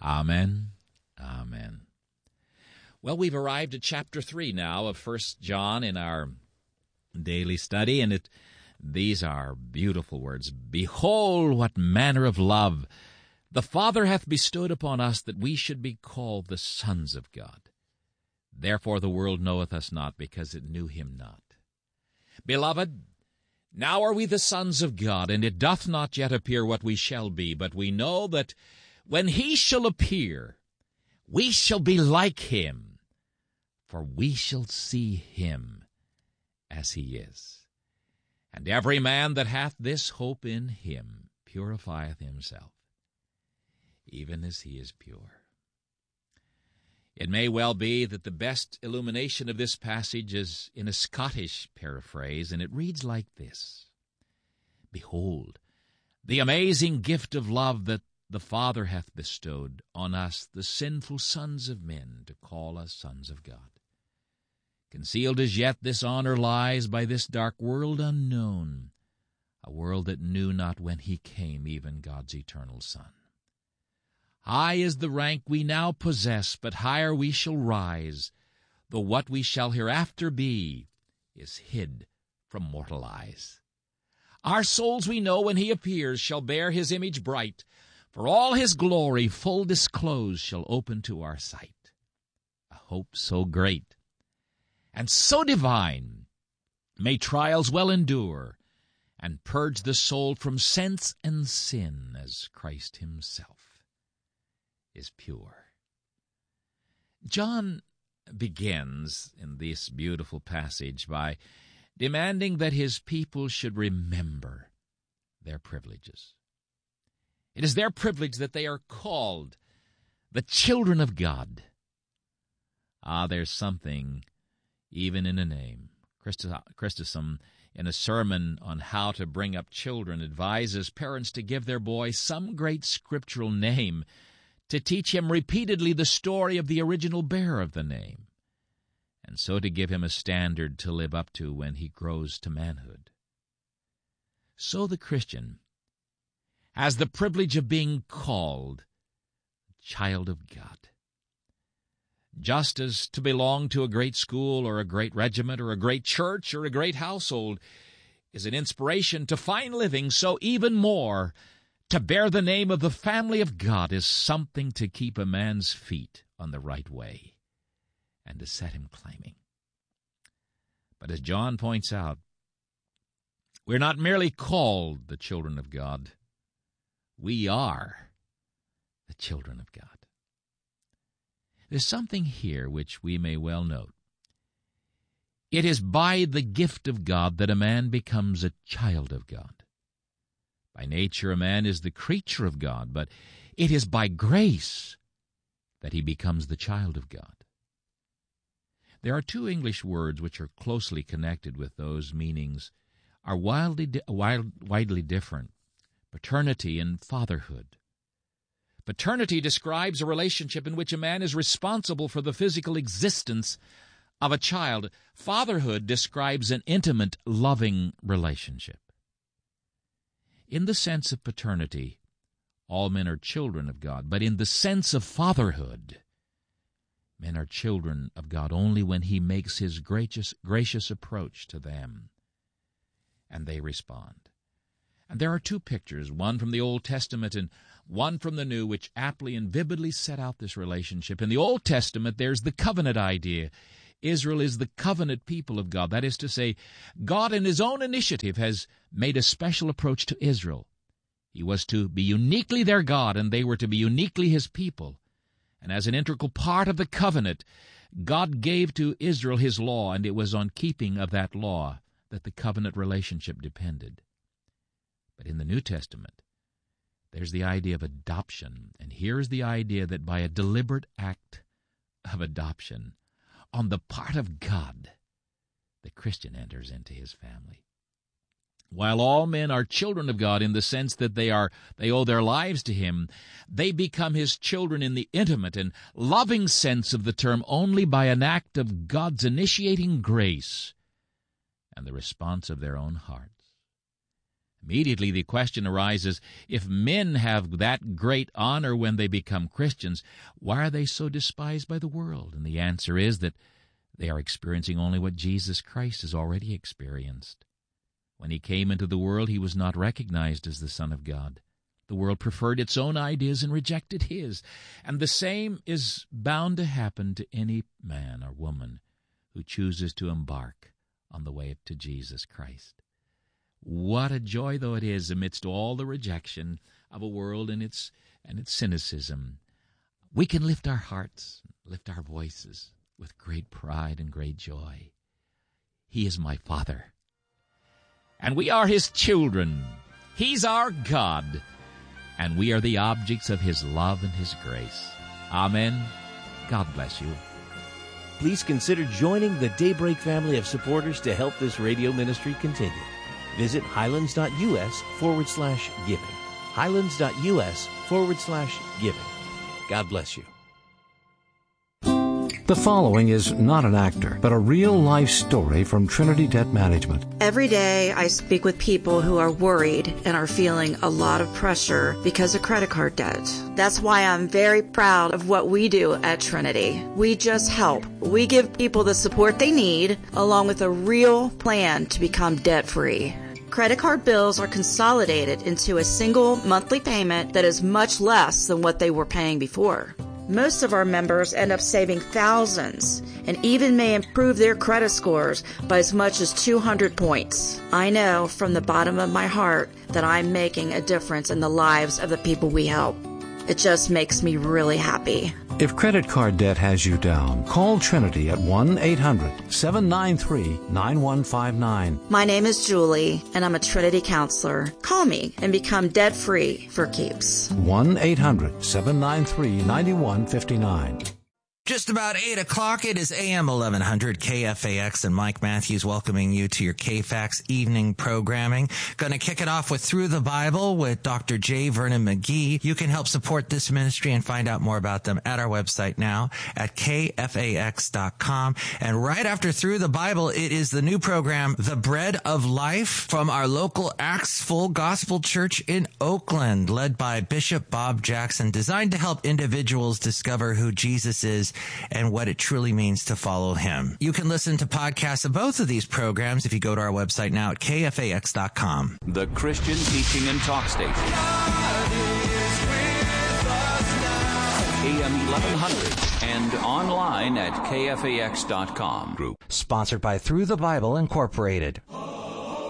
Amen. Amen. Well, we've arrived at chapter 3 now of 1 John in our daily study, and these are beautiful words. Behold, what manner of love the Father hath bestowed upon us, that we should be called the sons of God. Therefore the world knoweth us not, because it knew him not. Beloved, now are we the sons of God, and it doth not yet appear what we shall be, but we know that when he shall appear, we shall be like him, for we shall see him as he is. And every man that hath this hope in him purifieth himself, even as he is pure. It may well be that the best illumination of this passage is in a Scottish paraphrase, and it reads like this: Behold, the amazing gift of love that the Father hath bestowed on us, the sinful sons of men, to call us sons of God. Concealed as yet this honor lies by this dark world unknown, a world that knew not when he came, even God's eternal Son. High is the rank we now possess, but higher we shall rise, though what we shall hereafter be is hid from mortal eyes. Our souls, we know, when he appears, shall bear his image bright, for all his glory full disclosed shall open to our sight. A hope so great and so divine may trials well endure, and purge the soul from sense and sin, as Christ himself is pure. John begins in this beautiful passage by demanding that his people should remember their privileges. It is their privilege that they are called the children of God. There's something even in a name. Chrysostom, in a sermon on how to bring up children, advises parents to give their boy some great scriptural name, to teach him repeatedly the story of the original bearer of the name, and so to give him a standard to live up to when he grows to manhood. So the Christian has the privilege of being called a child of God. Just as to belong to a great school or a great regiment or a great church or a great household is an inspiration to fine living, so even more, to bear the name of the family of God is something to keep a man's feet on the right way and to set him climbing. But as John points out, we're not merely called the children of God. We are the children of God. There's something here which we may well note. It is by the gift of God that a man becomes a child of God. By nature, a man is the creature of God, but it is by grace that he becomes the child of God. There are two English words which are closely connected with those meanings, are widely different: paternity and fatherhood. Paternity describes a relationship in which a man is responsible for the physical existence of a child. Fatherhood describes an intimate, loving relationship. In the sense of paternity, all men are children of God, but in the sense of fatherhood, men are children of God only when he makes his gracious approach to them, and they respond. And there are two pictures, one from the Old Testament and one from the New, which aptly and vividly set out this relationship. In the Old Testament, there's the covenant idea. Israel is the covenant people of God. That is to say, God in his own initiative has made a special approach to Israel. He was to be uniquely their God, and they were to be uniquely his people. And as an integral part of the covenant, God gave to Israel his law, and it was on keeping of that law that the covenant relationship depended. But in the New Testament, there's the idea of adoption, and here's the idea that by a deliberate act of adoption on the part of God, the Christian enters into his family. While all men are children of God in the sense that they owe their lives to him, they become his children in the intimate and loving sense of the term only by an act of God's initiating grace and the response of their own hearts. Immediately the question arises, if men have that great honor when they become Christians, why are they so despised by the world? And the answer is that they are experiencing only what Jesus Christ has already experienced. When he came into the world, he was not recognized as the Son of God. The world preferred its own ideas and rejected his. And the same is bound to happen to any man or woman who chooses to embark on the way to Jesus Christ. What a joy, though, it is amidst all the rejection of a world and its cynicism. We can lift our hearts, lift our voices with great pride and great joy. He is my Father, and we are his children. He's our God, and we are the objects of his love and his grace. Amen. God bless you. Please consider joining the Daybreak family of supporters to help this radio ministry continue. Visit highlands.us/giving. highlands.us/giving. God bless you. The following is not an actor, but a real-life story from Trinity Debt Management. Every day I speak with people who are worried and are feeling a lot of pressure because of credit card debt. That's why I'm very proud of what we do at Trinity. We just help. We give people the support they need, along with a real plan to become debt-free. Credit card bills are consolidated into a single monthly payment that is much less than what they were paying before. Most of our members end up saving thousands and even may improve their credit scores by as much as 200 points. I know from the bottom of my heart that I'm making a difference in the lives of the people we help. It just makes me really happy. If credit card debt has you down, call Trinity at 1-800-793-9159. My name is Julie, and I'm a Trinity counselor. Call me and become debt-free for keeps. 1-800-793-9159. Just about 8 o'clock. It is AM 1100 KFAX, and Mike Matthews welcoming you to your KFAX evening programming. Going to kick it off with Through the Bible with Dr. J. Vernon McGee. You can help support this ministry and find out more about them at our website now at kfax.com. And right after Through the Bible, it is the new program, The Bread of Life, from our local Acts Full Gospel Church in Oakland, led by Bishop Bob Jackson, designed to help individuals discover who Jesus is and what it truly means to follow him. You can listen to podcasts of both of these programs if you go to our website now at kfax.com. The Christian Teaching and Talk Station. AM 1100 and online at kfax.com. Sponsored by Through the Bible Incorporated.